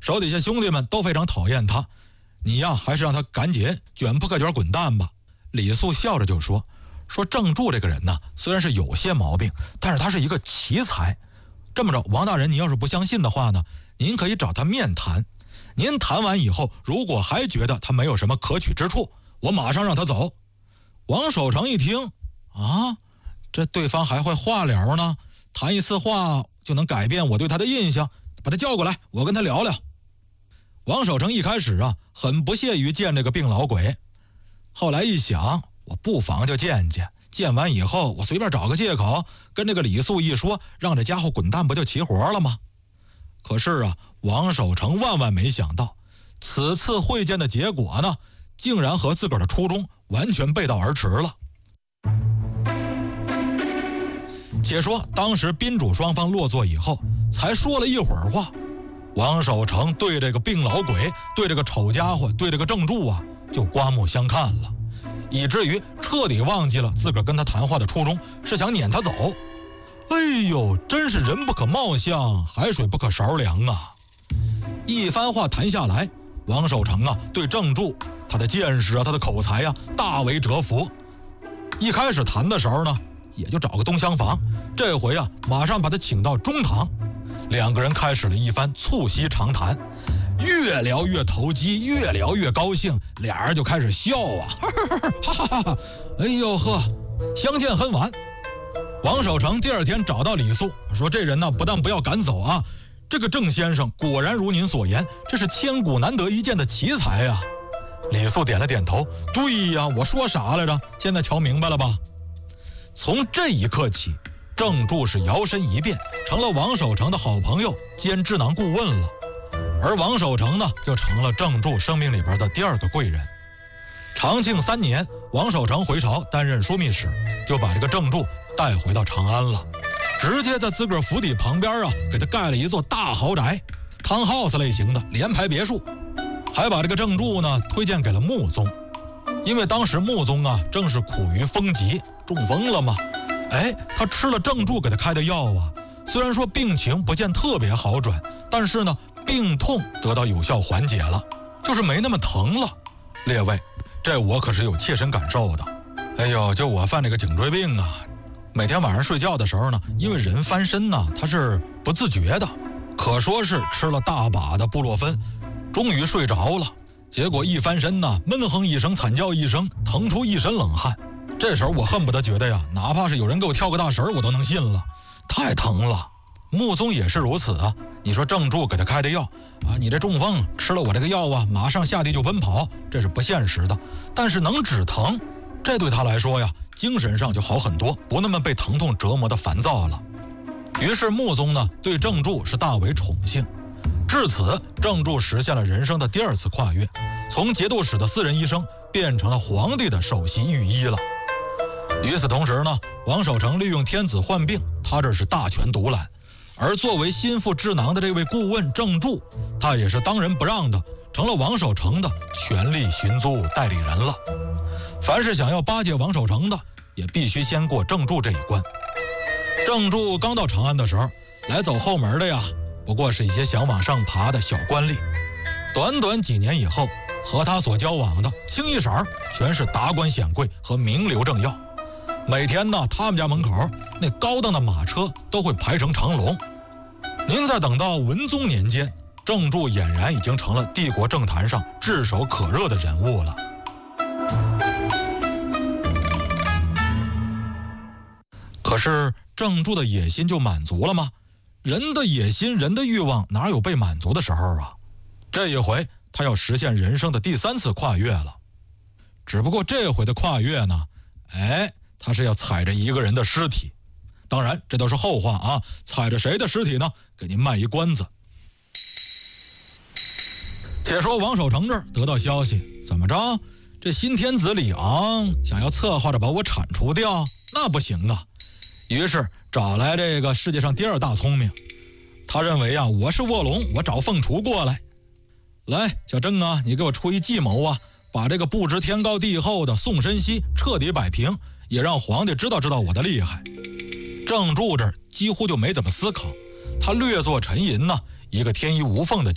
手底下兄弟们都非常讨厌他，你呀还是让他赶紧卷铺盖卷滚蛋吧。李肃笑着就说郑注这个人呢，虽然是有些毛病，但是他是一个奇才。这么着，王大人，您要是不相信的话呢，您可以找他面谈。您谈完以后，如果还觉得他没有什么可取之处，我马上让他走。王守成一听啊，这对方还会话聊呢，谈一次话就能改变我对他的印象，把他叫过来，我跟他聊聊。王守成一开始啊，很不屑于见这个病老鬼，后来一想，我不妨就见见，见完以后我随便找个借口跟这个李肃一说，让这家伙滚蛋，不就齐活了吗？可是啊，王守成万万没想到，此次会见的结果呢，竟然和自个儿的初衷完全背道而驰了。且说当时宾主双方落座以后，才说了一会儿话，王守成对这个病老鬼，对这个丑家伙，对这个郑注啊，就刮目相看了，以至于彻底忘记了自个儿跟他谈话的初衷是想撵他走。哎呦，真是人不可貌相，海水不可勺量啊！一番话谈下来，王守成啊，对郑注他的见识啊，他的口才啊，大为折服。一开始谈的时候呢，也就找个东厢房，这回啊，马上把他请到中堂，两个人开始了一番促膝长谈，越聊越投机，越聊越高兴，俩人就开始笑啊，哈哈哈哈！哎呦呵，相见恨晚。王守成第二天找到李肃，说这人呢，不但不要赶走啊，这个郑先生果然如您所言，这是千古难得一见的奇才啊。李肃点了点头，对呀，我说啥来着？现在瞧明白了吧？从这一刻起，郑注是摇身一变，成了王守成的好朋友兼智囊顾问了，而王守成呢，就成了郑注生命里边的第二个贵人。长庆3年，王守成回朝担任枢密使，就把这个郑注带回到长安了，直接在自个儿府邸旁边啊，给他盖了一座大豪宅，townhouse类型的联排别墅，还把这个郑注呢推荐给了穆宗，因为当时穆宗啊正是苦于风疾，中风了嘛。哎，他吃了郑注给他开的药啊，虽然说病情不见特别好转，但是呢，病痛得到有效缓解了，就是没那么疼了。列位，这我可是有切身感受的。哎呦，就我犯这个颈椎病啊，每天晚上睡觉的时候呢，因为人翻身呢，他是不自觉的，可说是吃了大把的布洛芬，终于睡着了。结果一翻身呢，闷哼一声，惨叫一声，疼出一身冷汗。这时候我恨不得觉得呀，哪怕是有人给我跳个大神我都能信了，太疼了。穆宗也是如此啊。你说郑注给他开的药啊，你这中风吃了我这个药啊，马上下地就奔跑，这是不现实的。但是能止疼，这对他来说呀，精神上就好很多，不那么被疼痛折磨的烦躁了。于是穆宗呢，对郑注是大为宠幸。至此，郑注实现了人生的第二次跨越，从节度使的私人医生变成了皇帝的首席御医了。与此同时呢，王守成利用天子患病，他这是大权独揽。而作为心腹智囊的这位顾问郑注，他也是当仁不让的，成了王守成的权力寻租代理人了。凡是想要巴结王守成的，也必须先过郑注这一关。郑注刚到长安的时候，来走后门的呀，不过是一些想往上爬的小官吏。短短几年以后，和他所交往的清一色全是达官显贵和名流政要。每天呢，他们家门口那高档的马车都会排成长龙。您再等到文宗年间，郑注俨然已经成了帝国政坛上炙手可热的人物了。可是郑注的野心就满足了吗？人的野心，人的欲望哪有被满足的时候啊？这一回他要实现人生的第3次跨越了。只不过这回的跨越呢，他是要踩着一个人的尸体。当然这都是后话啊，踩着谁的尸体呢？给您卖一关子。且说王守成这儿得到消息，怎么着？这新天子李昂想要策划着把我铲除掉，那不行啊。于是找来这个世界上第2大聪明，他认为啊，我是卧龙，我找凤雏过来。来，小郑啊，你给我出一计谋啊，把这个不知天高地厚的宋申锡彻底摆平，也让皇帝知道知道我的厉害。郑注这儿几乎就没怎么思考，他略作沉吟呢，一个天衣无缝的